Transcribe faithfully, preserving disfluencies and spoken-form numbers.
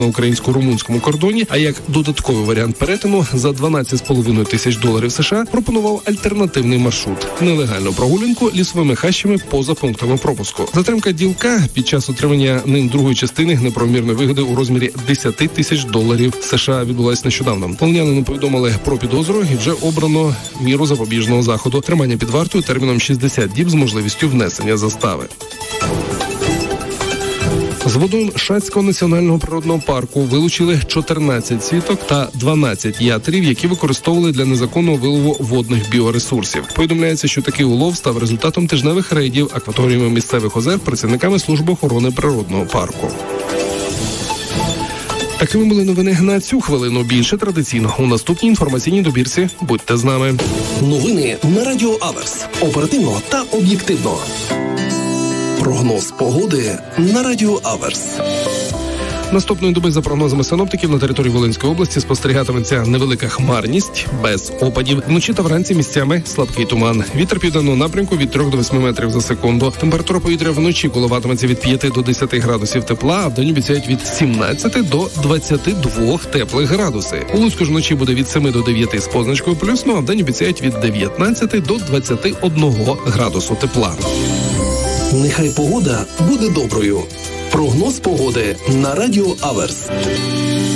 на українсько-румунському кордоні, а як додатковий варіант перетину за дванадцять з половиною тисяч доларів США пропонував альтернативний маршрут – нелегальну прогулянку лісовими хащами поза пунктами пропуску. Затримка ділка під час отримання ним другої частини неправомірної вигоди у розмірі десять тисяч доларів США відбулась нещодавно. Полонянину повідомили про підозру і вже обрано міру запобіжного заходу – тримання під вартою терміном шістдесят діб з можливістю внесення застави. З водойм Шацького національного природного парку вилучили чотирнадцять сіток та дванадцять ятерів, які використовували для незаконного вилову водних біоресурсів. Повідомляється, що такий улов став результатом тижневих рейдів акваторіями місцевих озер працівниками служби охорони природного парку. Такими були новини на цю хвилину. Більше традиційно у наступній інформаційній добірці. Будьте з нами. Новини на Радіо Аверс. Оперативно та об'єктивно. Прогноз погоди на Радіо Аверс. Наступної доби, за прогнозами синоптиків, на території Волинської області спостерігатиметься невелика хмарність, без опадів. Вночі та вранці місцями слабкий туман. Вітер південного напрямку від трьох до восьми метрів за секунду. Температура повітря вночі коливатиметься від п'яти до десяти градусів тепла, а вдень обіцяють від сімнадцяти до двадцяти двох теплих градуси. У Луцьку ж вночі буде від семи до дев'яти з позначкою плюс, ну а вдень обіцяють від дев'ятнадцяти до двадцяти одного градусу тепла. Нехай погода буде доброю. Прогноз погоди на Радіо Аверс.